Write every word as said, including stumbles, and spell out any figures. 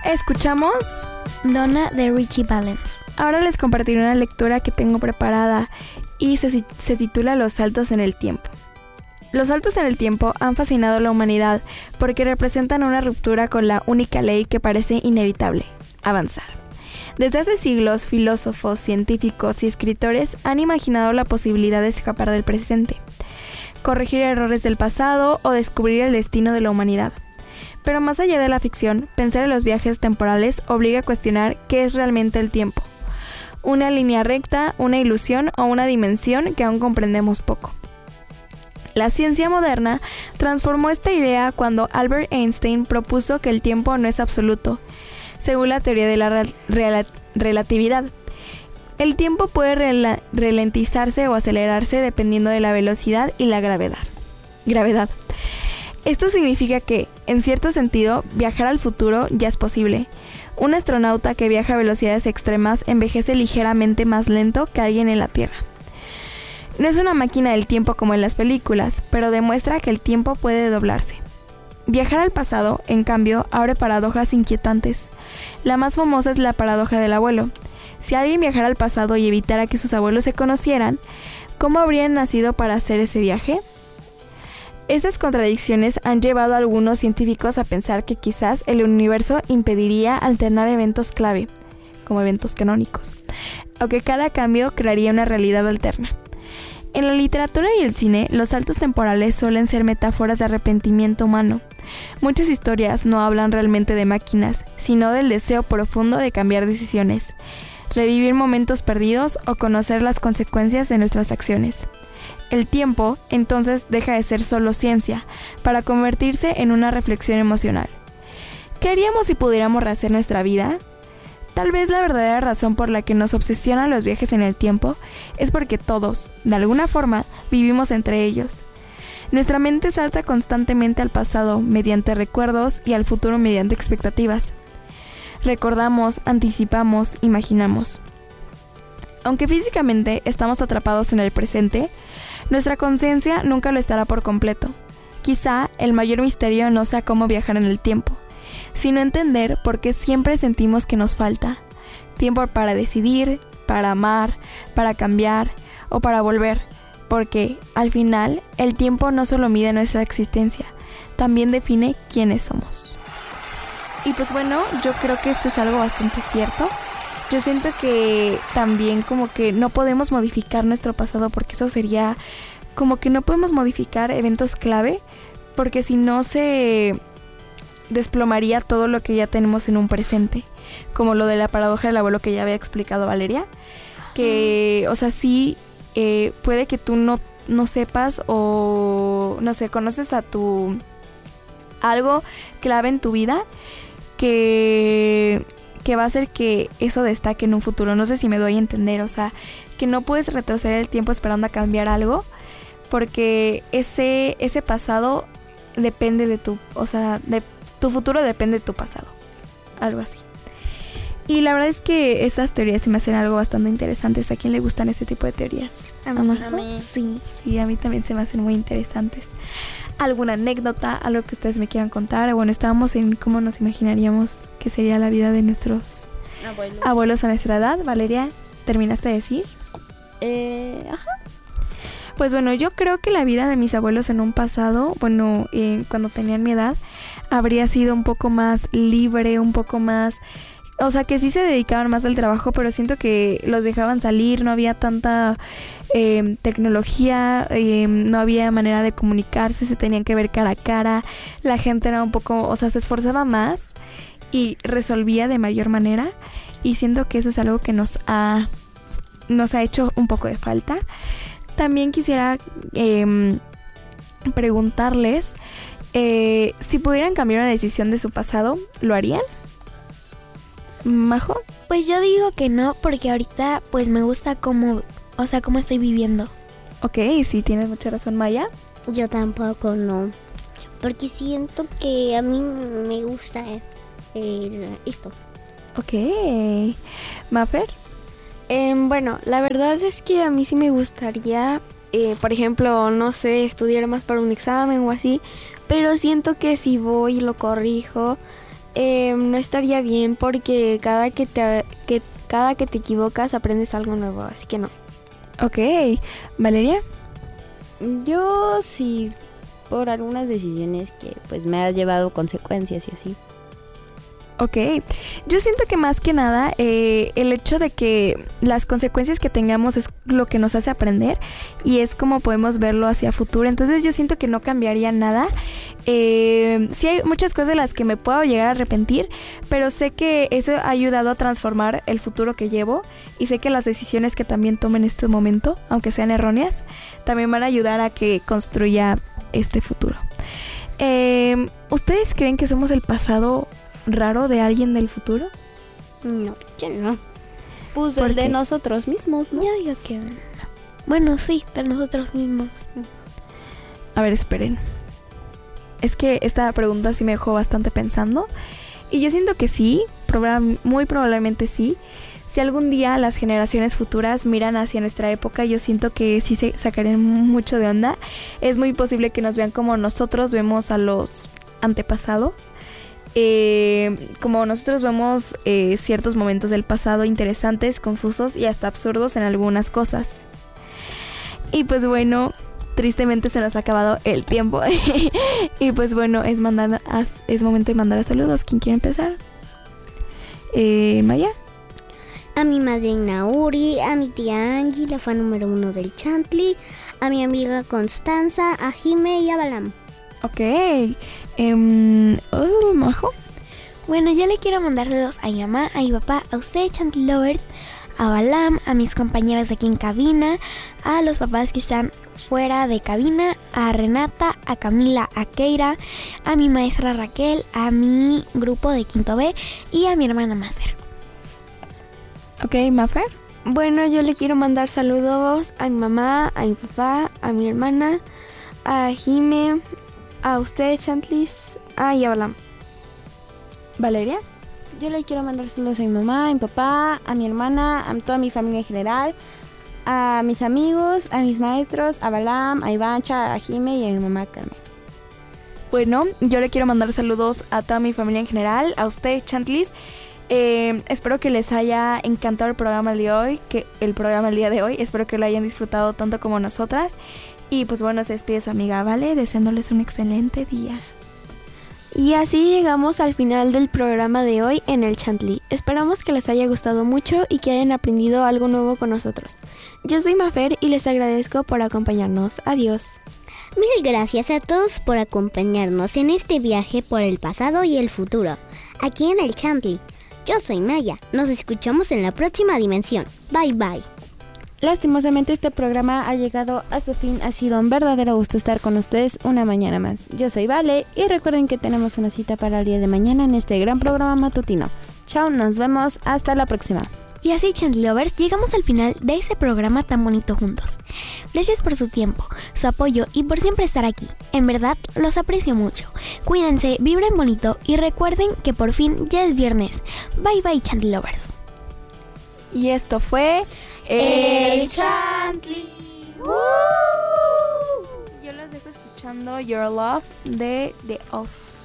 Escuchamos Donna de Ritchie Valens. Ahora les compartiré una lectura que tengo preparada y se, se titula Los saltos en el tiempo. Los saltos en el tiempo han fascinado a la humanidad porque representan una ruptura con la única ley que parece inevitable: avanzar. Desde hace siglos, filósofos, científicos y escritores han imaginado la posibilidad de escapar del presente, corregir errores del pasado o descubrir el destino de la humanidad. Pero más allá de la ficción, pensar en los viajes temporales obliga a cuestionar qué es realmente el tiempo. Una línea recta, una ilusión o una dimensión que aún comprendemos poco. La ciencia moderna transformó esta idea cuando Albert Einstein propuso que el tiempo no es absoluto, según la teoría de la rel- rel- relatividad. El tiempo puede rel- ralentizarse o acelerarse dependiendo de la velocidad y la gravedad. Gravedad. Esto significa que, en cierto sentido, viajar al futuro ya es posible. Un astronauta que viaja a velocidades extremas envejece ligeramente más lento que alguien en la Tierra. No es una máquina del tiempo como en las películas, pero demuestra que el tiempo puede doblarse. Viajar al pasado, en cambio, abre paradojas inquietantes. La más famosa es la paradoja del abuelo. Si alguien viajara al pasado y evitara que sus abuelos se conocieran, ¿cómo habrían nacido para hacer ese viaje? Estas contradicciones han llevado a algunos científicos a pensar que quizás el universo impediría alternar eventos clave, como eventos canónicos, o que cada cambio crearía una realidad alterna. En la literatura y el cine, los saltos temporales suelen ser metáforas de arrepentimiento humano. Muchas historias no hablan realmente de máquinas, sino del deseo profundo de cambiar decisiones, revivir momentos perdidos o conocer las consecuencias de nuestras acciones. El tiempo, entonces, deja de ser solo ciencia, para convertirse en una reflexión emocional. ¿Qué haríamos si pudiéramos rehacer nuestra vida? Tal vez la verdadera razón por la que nos obsesionan los viajes en el tiempo es porque todos, de alguna forma, vivimos entre ellos. Nuestra mente salta constantemente al pasado mediante recuerdos y al futuro mediante expectativas. Recordamos, anticipamos, imaginamos. Aunque físicamente estamos atrapados en el presente, nuestra conciencia nunca lo estará por completo. Quizá el mayor misterio no sea cómo viajar en el tiempo, sino entender por qué siempre sentimos que nos falta tiempo para decidir, para amar, para cambiar o para volver, porque al final el tiempo no solo mide nuestra existencia, también define quiénes somos. Y pues bueno, yo creo que esto es algo bastante cierto. Yo siento que también como que no podemos modificar nuestro pasado, porque eso sería como que no podemos modificar eventos clave, porque si no se desplomaría todo lo que ya tenemos en un presente, como lo de la paradoja del abuelo que ya había explicado Valeria, que, o sea, sí, eh, puede que tú no, no sepas o, no sé, conoces a tu, algo clave en tu vida que, que va a hacer que eso destaque en un futuro. No sé si me doy a entender, o sea, que no puedes retroceder el tiempo esperando a cambiar algo, porque ese, ese pasado depende de tu, o sea, de tu futuro depende de tu pasado, algo así. Y la verdad es que estas teorías se me hacen algo bastante interesantes. ¿A quién le gustan este tipo de teorías? A mí, a mí. Sí, sí, a mí también se me hacen muy interesantes. ¿Alguna anécdota, algo que ustedes me quieran contar? Bueno, estábamos en cómo nos imaginaríamos que sería la vida de nuestros Abuelo. abuelos a nuestra edad. Valeria, ¿terminaste de decir? Eh, ajá. Pues bueno, yo creo que la vida de mis abuelos en un pasado, bueno, eh, cuando tenían mi edad, habría sido un poco más libre, un poco más... O sea, que sí se dedicaban más al trabajo, pero siento que los dejaban salir, no había tanta eh, tecnología, eh, no había manera de comunicarse, se tenían que ver cara a cara, la gente era un poco, o sea, se esforzaba más y resolvía de mayor manera, y siento que eso es algo que nos ha, nos ha hecho un poco de falta. También quisiera eh, preguntarles eh, si pudieran cambiar una decisión de su pasado, ¿lo harían? ¿Majo? Pues yo digo que no, porque ahorita pues me gusta cómo, o sea, cómo estoy viviendo. Ok, sí, tienes mucha razón, Maya. Yo tampoco, no. Porque siento que a mí me gusta eh, esto. Ok. ¿Mafer? Eh, bueno, la verdad es que a mí sí me gustaría, eh, por ejemplo, no sé, estudiar más para un examen o así, pero siento que si voy y lo corrijo, eh, no estaría bien porque cada que te que cada que te equivocas aprendes algo nuevo, así que no. Ok, Valeria. Yo sí, por algunas decisiones que pues me ha llevado consecuencias y así. Ok, yo siento que más que nada eh, el hecho de que las consecuencias que tengamos es lo que nos hace aprender y es como podemos verlo hacia futuro, entonces yo siento que no cambiaría nada. Eh, sí hay muchas cosas de las que me puedo llegar a arrepentir, pero sé que eso ha ayudado a transformar el futuro que llevo y sé que las decisiones que también tome en este momento, aunque sean erróneas, también van a ayudar a que construya este futuro. Eh, ¿Ustedes creen que somos el pasado raro de alguien del futuro? No, yo no. Pues ¿Por del de qué? nosotros mismos, ¿no? Yo digo que no. Bueno, sí, de nosotros mismos. A ver, esperen. Es que esta pregunta sí me dejó bastante pensando. Y yo siento que sí, proba- muy probablemente sí. Si algún día las generaciones futuras miran hacia nuestra época, yo siento que sí se sacarían mucho de onda. Es muy posible que nos vean como nosotros vemos a los antepasados. Eh, como nosotros vemos eh, ciertos momentos del pasado interesantes, confusos y hasta absurdos en algunas cosas. Y pues bueno, tristemente se nos ha acabado el tiempo. Y pues bueno, es mandar a- es momento de mandar a saludos. ¿Quién quiere empezar? Eh, Maya. A mi madrina Uri, a mi tía Angie, la fan número uno del Chantley, a mi amiga Constanza, a Jime y a Balam. Ok. Um, oh, Majo. Bueno, yo le quiero mandar saludos a mi mamá, a mi papá, a ustedes, Chantley Lovers, a Balam, a mis compañeras de aquí en cabina, a los papás que están fuera de cabina, a Renata, a Camila, a Keira, a mi maestra Raquel, a mi grupo de Quinto B y a mi hermana Mafer. Ok, Mafer. Bueno, yo le quiero mandar saludos a mi mamá, a mi papá, a mi hermana, a Jime, a ustedes, Chantlis, a Yabalam. Valeria. Yo le quiero mandar saludos a mi mamá, a mi papá, a mi hermana, a toda mi familia en general, a mis amigos, a mis maestros, a Balam, a Ivancha, a Jime y a mi mamá Carmen. Bueno, yo le quiero mandar saludos a toda mi familia en general, a usted, Chantlis. Eh, espero que les haya encantado el programa el día de hoy, que el programa el día de hoy. Espero que lo hayan disfrutado tanto como nosotras. Y pues bueno, se despide su amiga Vale, deseándoles un excelente día. Y así llegamos al final del programa de hoy en el Chantley. Esperamos que les haya gustado mucho y que hayan aprendido algo nuevo con nosotros. Yo soy Mafer y les agradezco por acompañarnos. Adiós. Mil gracias a todos por acompañarnos en este viaje por el pasado y el futuro, aquí en el Chantley. Yo soy Maya, nos escuchamos en la próxima dimensión. Bye bye. Lastimosamente este programa ha llegado a su fin. Ha sido un verdadero gusto estar con ustedes una mañana más. Yo soy Vale y recuerden que tenemos una cita para el día de mañana en este gran programa matutino. Chao, nos vemos, hasta la próxima. Y así, Chantley Lovers, llegamos al final de este programa tan bonito juntos. Gracias por su tiempo, su apoyo y por siempre estar aquí. En verdad, los aprecio mucho. Cuídense, vibren bonito y recuerden que por fin ya es viernes. Bye bye, Chantley Lovers. Y esto fue El Chantley. Yo los dejo escuchando Your Love de The Off.